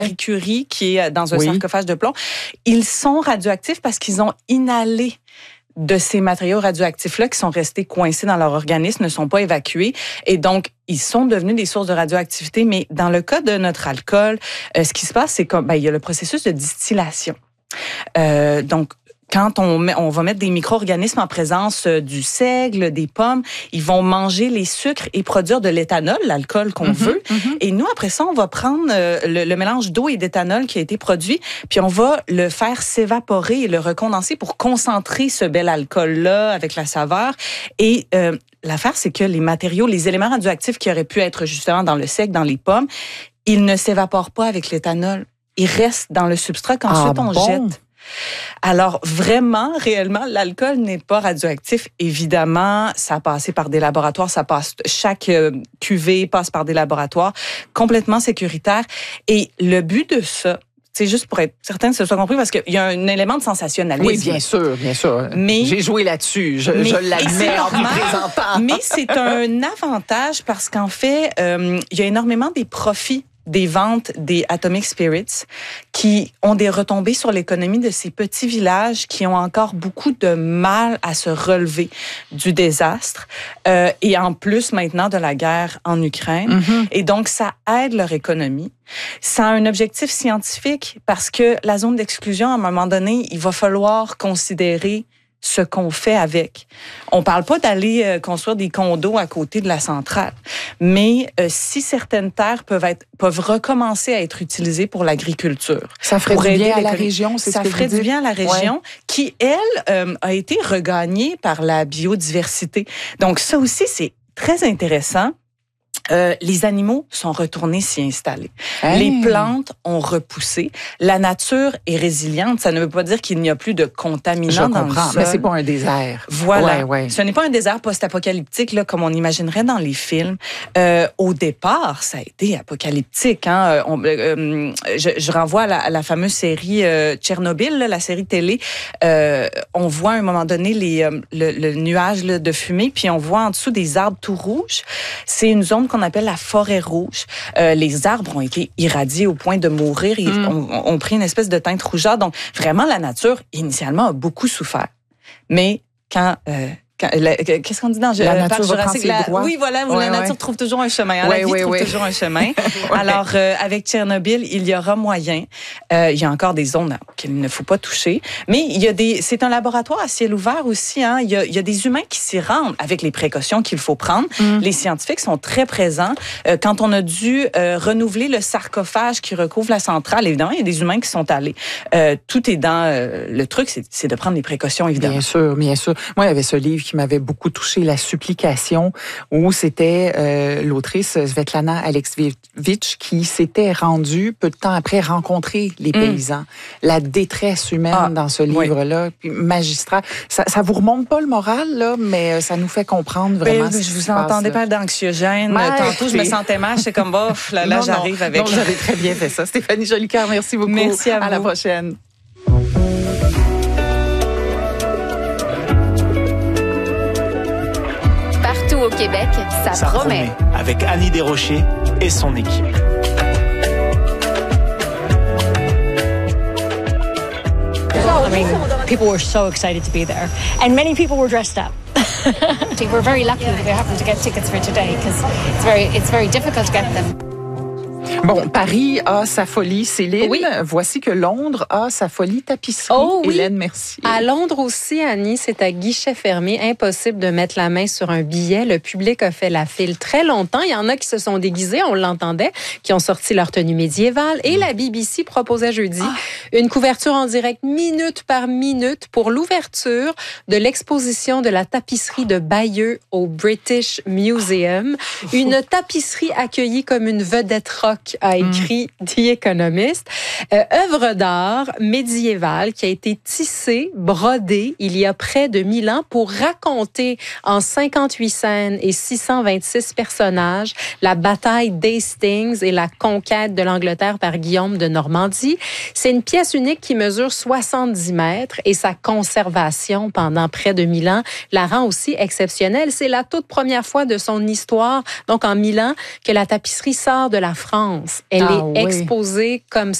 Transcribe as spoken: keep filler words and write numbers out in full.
Curie qui est dans un oui. sarcophage de plomb. Ils sont radioactifs parce qu'ils ont inhalé de ces matériaux radioactifs-là qui sont restés coincés dans leur organisme, ne sont pas évacués. Et donc, ils sont devenus des sources de radioactivité. Mais dans le cas de notre alcool, euh, ce qui se passe, c'est qu'il ben, y a le processus de distillation. Euh, donc, quand on, met, on va mettre des micro-organismes en présence du seigle, des pommes, ils vont manger les sucres et produire de l'éthanol, l'alcool qu'on mm-hmm, veut. Mm-hmm. Et nous, après ça, on va prendre le, le mélange d'eau et d'éthanol qui a été produit, puis on va le faire s'évaporer et le recondenser pour concentrer ce bel alcool-là avec la saveur. Et euh, l'affaire, c'est que les matériaux, les éléments radioactifs qui auraient pu être justement dans le seigle, dans les pommes, ils ne s'évaporent pas avec l'éthanol. Ils restent dans le substrat qu'ensuite ah, on bon? jette. Alors, vraiment, réellement, l'alcool n'est pas radioactif. Évidemment, ça a passé par des laboratoires, ça passe, chaque euh, cuvée passe par des laboratoires complètement sécuritaires. Et le but de ça, c'est juste pour être certain que ce soit compris, parce qu'il y a un élément de sensationnalisme. Oui, bien sûr, bien sûr. Mais, j'ai joué là-dessus, je, je l'admets en vous présentant. Mais c'est un avantage parce qu'en fait, euh, il y a énormément des profits des ventes des Atomic Spirits qui ont des retombées sur l'économie de ces petits villages qui ont encore beaucoup de mal à se relever du désastre euh, et en plus maintenant de la guerre en Ukraine. Mm-hmm. Et donc, ça aide leur économie. Ça a un objectif scientifique parce que la zone d'exclusion, à un moment donné, il va falloir considérer ce qu'on fait avec. On parle pas d'aller euh, construire des condos à côté de la centrale, mais euh, si certaines terres peuvent être peuvent recommencer à être utilisées pour l'agriculture, ça ferait du bien à la région, c'est ça ce que ferait vous du bien à la région, ouais. qui elle euh, a été regagnée par la biodiversité. Donc ça aussi c'est très intéressant. Euh, les animaux sont retournés s'y installer. Hey. Les plantes ont repoussé. La nature est résiliente. Ça ne veut pas dire qu'il n'y a plus de contaminants dans le sol. Mais c'est pas un désert. Voilà. Ouais, ouais. Ce n'est pas un désert post-apocalyptique là, comme on imaginerait dans les films. Euh, au départ, ça a été apocalyptique. Hein. On, euh, je, je renvoie à la, à la fameuse série euh, Tchernobyl, là, la série télé. Euh, on voit à un moment donné les, euh, le, le nuage là, de fumée, puis on voit en dessous des arbres tout rouges. C'est une zone qu'on appelle la forêt rouge. Euh, les arbres ont été irradiés au point de mourir. Ils mm. ont, ont pris une espèce de teinte rougeâtre. Donc, vraiment, la nature, initialement, a beaucoup souffert. Mais quand... Euh, Qu'est-ce qu'on dit dans la le nature Jurassique? La, oui, voilà, où ouais, la nature ouais. trouve toujours un chemin. Hein, ouais, la vie ouais, trouve ouais. toujours un chemin. ouais. Alors, euh, avec Tchernobyl, il y aura moyen. Euh, il y a encore des zones qu'il ne faut pas toucher. Mais il y a des. C'est un laboratoire à ciel ouvert aussi. Hein. Il y a, il y a des humains qui s'y rendent avec les précautions qu'il faut prendre. Mm. Les scientifiques sont très présents. Euh, quand on a dû euh, renouveler le sarcophage qui recouvre la centrale, évidemment, il y a des humains qui sont allés. Euh, tout est dans euh, le truc, c'est, c'est de prendre les précautions, évidemment. Bien sûr, bien sûr. Moi, il y avait ce livre qui m'avait beaucoup touché. La supplication, où c'était euh, l'autrice Svetlana Alexievitch qui s'était rendue peu de temps après rencontrer les paysans. Mm. La détresse humaine ah, dans ce livre-là, oui. Puis magistral. Ça, ça vous remonte pas le moral, là, mais ça nous fait comprendre vraiment ben, ce je qui vous se entendais passe, pas d'anxiogène. Ouais, Tantôt, je me sentais mal. J'étais comme, bof, là, là non, j'arrive non, avec... Non, vous avez très bien fait ça. Stéphanie Jolicoeur, merci beaucoup. Merci à vous. À la prochaine. Au Québec, ça, ça promet. promet. Avec Annie Desrochers et son équipe. I mean, people were so excited to be there, and many people were dressed up. We're very lucky that we happened to get tickets for today because it's very, it's very difficult to get them. Bon, Paris a sa folie, Céline. Oui. Voici que Londres a sa folie tapisserie. Oh oui. Hélène Mercier. À Londres aussi, Annie, c'est à guichet fermé. Impossible de mettre la main sur un billet. Le public a fait la file très longtemps. Il y en a qui se sont déguisés, on l'entendait, qui ont sorti leur tenue médiévale. Et la B B C proposait jeudi ah. une couverture en direct minute par minute pour l'ouverture de l'exposition de la tapisserie de Bayeux au British Museum. Une tapisserie accueillie comme une vedette rock, a écrit mm. The Economist. Euh, œuvre d'art médiévale qui a été tissée, brodée il y a près de mille ans pour raconter en cinquante-huit scènes et six cent vingt-six personnages la bataille d'Hastings et la conquête de l'Angleterre par Guillaume de Normandie. C'est une pièce unique qui mesure soixante-dix mètres et sa conservation pendant près de mille ans la rend aussi exceptionnelle. C'est la toute première fois de son histoire, donc en mille ans, que la tapisserie sort de la France. France. Elle Ah est oui. exposée comme